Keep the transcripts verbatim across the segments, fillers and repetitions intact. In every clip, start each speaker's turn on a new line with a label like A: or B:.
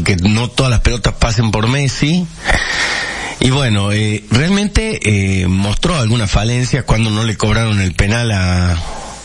A: que no todas las pelotas pasen por Messi. Y bueno, eh, realmente eh, mostró algunas falencias cuando no le cobraron el penal a...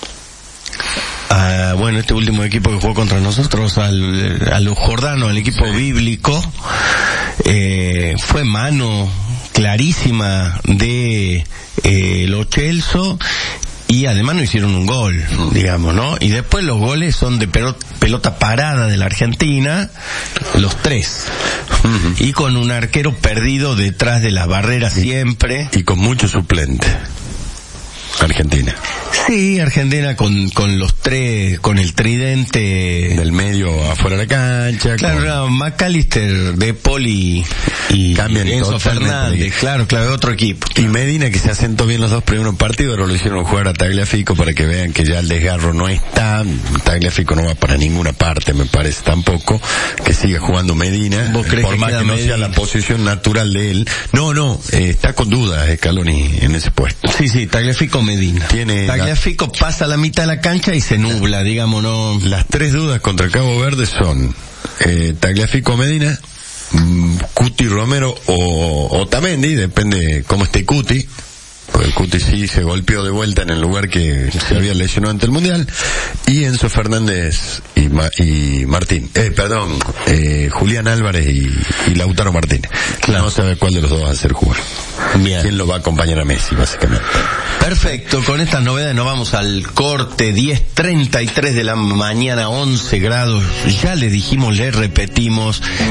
A: a bueno, este último equipo que jugó contra nosotros, al, a los jordanos, al equipo sí. bíblico. Eh, fue mano clarísima de eh, Lo Celso, y además no hicieron un gol, digamos, ¿no? Y después los goles son de pelota parada de la Argentina, los tres. Uh-huh. Y con un arquero perdido detrás de las barreras siempre.
B: Y con mucho suplente. Argentina.
A: Sí, Argentina con con los tres, con el tridente
B: del medio afuera de la cancha.
A: Claro,
B: con...
A: no, McAllister, De Paul y, y Enzo Fernández, claro, claro, otro equipo.
B: Y Medina, que se asentó bien los dos primeros partidos, ahora lo hicieron jugar a Tagliafico para que vean que ya el desgarro no está. Tagliafico no va para ninguna parte, me parece tampoco, que siga jugando Medina, por más que no sea la posición natural de él. No, no, eh, está con dudas Scaloni en ese puesto.
A: Sí, sí, Tagliafico Medina.
B: Tiene
A: Tagliafico la... pasa a la mitad de la cancha y se nubla, digamos, no.
B: Las tres dudas contra Cabo Verde son eh, Tagliafico Medina, mm, Cuti Romero o Otamendi, depende cómo esté Cuti. Porque el Cuti sí se golpeó de vuelta en el lugar que se había lesionado ante el Mundial. Y Enzo Fernández y, Ma- y Martín. Eh, perdón, eh, Julián Álvarez y, y Lautaro Martínez. Claro. No sabe cuál de los dos va a hacer jugar. Bien. ¿Quién lo va a acompañar a Messi, básicamente?
A: Perfecto, con estas novedades nos vamos al corte. Diez treinta y tres de la mañana, once grados. Ya le dijimos, le repetimos.